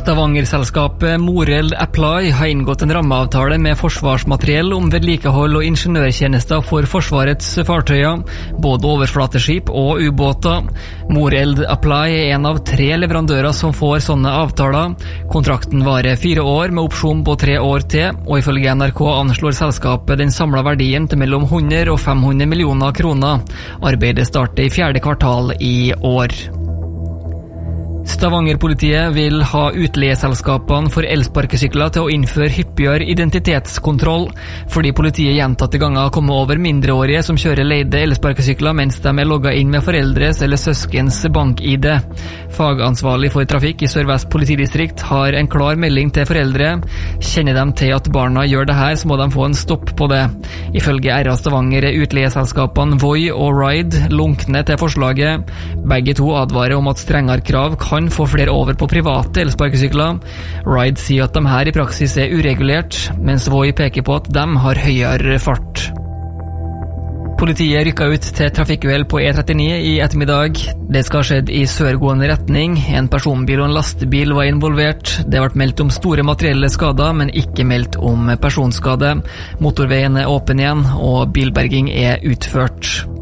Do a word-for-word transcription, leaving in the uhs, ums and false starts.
Stavanger-selskapet Moreld Apply har inngått en rammeavtale med forsvarsmateriell om vedlikehold og ingeniørtjenester for Forsvarets fartøyer, både overflateskip og ubåter. Moreld Apply er en av tre leverandører som får sånne avtaler. Kontrakten varer fire år med opsjon på tre år til, og ifølge N R K anslår selskapet den samlede verdien til mellom hundre og fem hundre millioner kroner. Arbeidet starter i fjerde kvartal i år. Stavanger-politiet vil ha utleieselskapene for elsparkesykler til å innføre hyppigere identitetskontroll, fordi politiet gjentatte ganger har kommet over mindreårige som kjører leide elsparkesykler mens de er logget inn med foreldres eller søskens bank-I D. Fagansvarlig for trafikk i Sør-Vest politidistrikt har en klar melding til foreldre. Kjenner de til at barna gjør det her, så må de få en stopp på det. Ifølge R A Stavanger er utleieselskapene Voi og Ride lunkne til forslaget. Begge to advarer om at strengere krav kan få flere over på private elsparkesykler. Ride sier at de her i praksis er uregulert, mens Voi peker på at de har høyere fart. Politiet rykket ut til trafikkuhell på E trettini i ettermiddag. Det skal ha skjedd i sørgående retning. En personbil og en lastebil var involvert. Det ble meldt om store materielle skader, men ikke meldt om personskade. Motorveien er åpen igjen, og bilberging er utført.